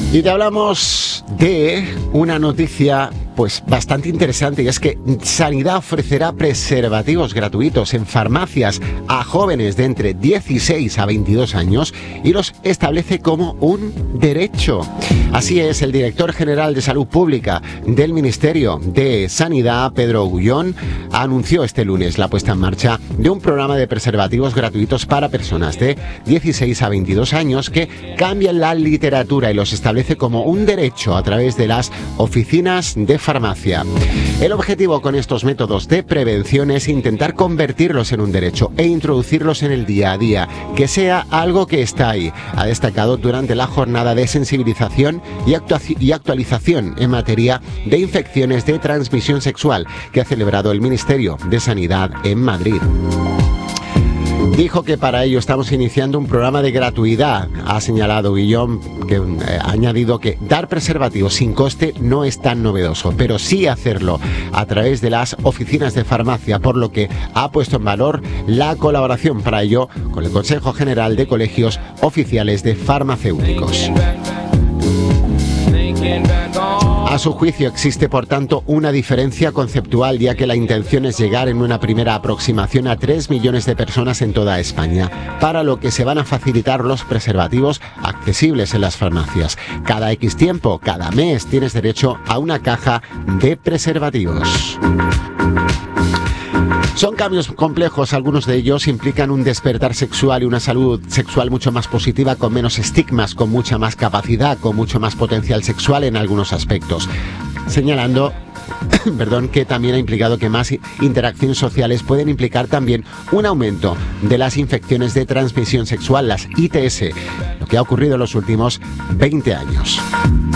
Y te hablamos de una noticia pues bastante interesante, y es que Sanidad ofrecerá preservativos gratuitos en farmacias a jóvenes de entre 16 a 22 años y los establece como un derecho. Así es, el director general de Salud Pública del Ministerio de Sanidad, Pedro Gullón, anunció este lunes la puesta en marcha de un programa de preservativos gratuitos para personas de 16 a 22 años que cambian la literatura y los establece como un derecho a través de las oficinas de farmacia. El objetivo con estos métodos de prevención es intentar convertirlos en un derecho e introducirlos en el día a día, que sea algo que está ahí, ha destacado durante la jornada de sensibilización y actualización en materia de infecciones de transmisión sexual que ha celebrado el Ministerio de Sanidad en Madrid. Dijo que para ello estamos iniciando un programa de gratuidad. Ha señalado Guillón, que ha añadido que dar preservativos sin coste no es tan novedoso, pero sí hacerlo a través de las oficinas de farmacia, por lo que ha puesto en valor la colaboración para ello con el Consejo General de Colegios Oficiales de Farmacéuticos. A su juicio existe, por tanto, una diferencia conceptual, ya que la intención es llegar en una primera aproximación a 3 millones de personas en toda España, para lo que se van a facilitar los preservativos accesibles en las farmacias. Cada X tiempo, cada mes, tienes derecho a una caja de preservativos. Son cambios complejos, algunos de ellos implican un despertar sexual y una salud sexual mucho más positiva, con menos estigmas, con mucha más capacidad, con mucho más potencial sexual en algunos aspectos. Señalando que también ha implicado que más interacciones sociales pueden implicar también un aumento de las infecciones de transmisión sexual, las ITS, lo que ha ocurrido en los últimos 20 años.